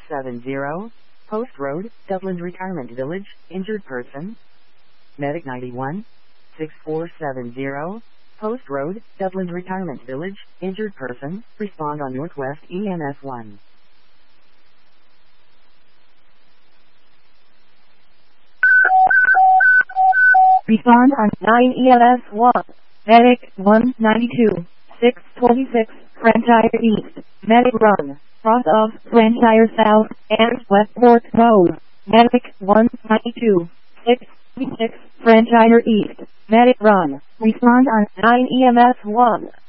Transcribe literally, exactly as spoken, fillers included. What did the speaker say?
seven zero, Post Road, Dublin Retirement Village, injured person. Medic ninety-one, six four seven zero, Post Road, Dublin Retirement Village, injured person, respond on Northwest E M S one. Respond on nine E M S one. Medic one ninety-two, six twenty-six, Franchire East. Medic run, cross of Franchire South and Westport Road. Medic one ninety-two, six twenty-six, Franchire East. Medic run, respond on nine E M S one.